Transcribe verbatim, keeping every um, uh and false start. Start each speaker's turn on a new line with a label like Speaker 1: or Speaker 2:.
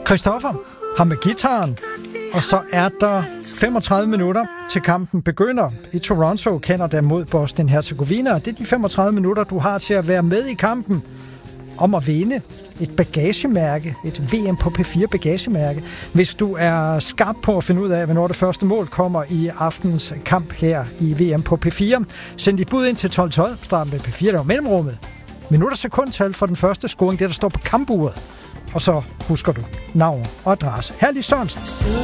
Speaker 1: Christoffer har med gitaren, og så er der femogtredive minutter til kampen begynder i Toronto, Canada mod Bosnien-Herzegovina. Det er de femogtredive minutter, du har til at være med i kampen om at vinde et bagagemærke, et V M på P fire bagagemærke. Hvis du er skarp på at finde ud af, hvornår det første mål kommer i aftens kamp her i V M på P fire, send dit bud ind til tolv tolv, starten med P fire, der var mellemrummet. Minutter sekundtal for den første scoring, det der står på kampuret. Og så husker du navn og adresse. Herlig Sørensen.